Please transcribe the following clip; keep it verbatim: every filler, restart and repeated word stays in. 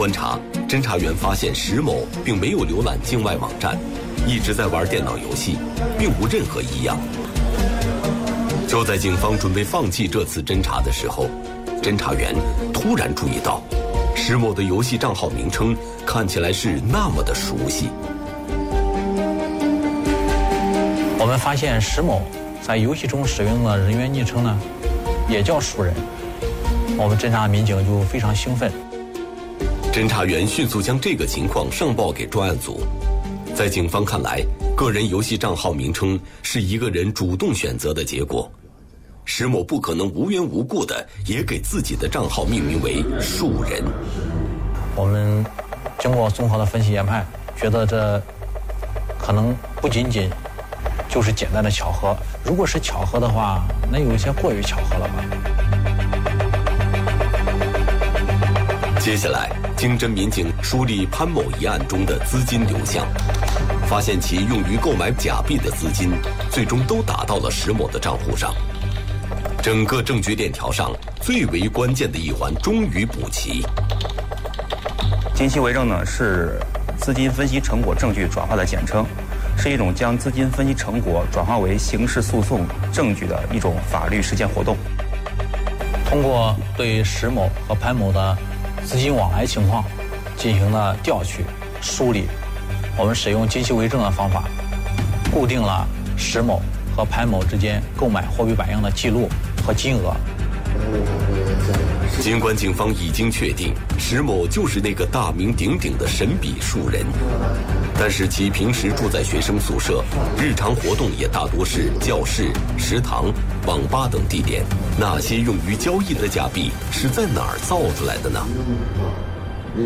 观察，侦查员发现石某并没有浏览境外网站，一直在玩电脑游戏，并无任何异样。就在警方准备放弃这次侦查的时候，侦查员突然注意到，石某的游戏账号名称看起来是那么的熟悉。 我们发现石某在游戏中使用的人员昵称呢，也叫熟人。我们侦查民警就非常兴奋。 侦查员迅速将这个情况上报给专案组。在警方看来，个人游戏账号名称是一个人主动选择的结果。石某不可能无缘无故的也给自己的账号命名为树人。 我们经过综合的分析研判，觉得这可能不仅仅就是简单的巧合。如果是巧合的话，那有一些过于巧合了吧。 接下来，经侦民警梳理潘某一案中的资金流向，发现其用于购买假币的资金，最终都打到了石某的账户上。整个证据链条上最为关键的一环终于补齐。 金息为证呢，是资金分析成果证据转化的简称，是一种将资金分析成果转化为刑事诉讼证据的一种法律实践活动。 通过对石某和潘某的资金往来情况进行了调取梳理，我们使用金息为证的方法，固定了石某和潘某之间购买货币版样的记录和金额。 尽管警方已经确定石某就是那个大名鼎鼎的神笔树人，但是其平时住在学生宿舍，日常活动也大多是教室、食堂、网吧等地点。那些用于交易的假币是在哪儿造出来的呢？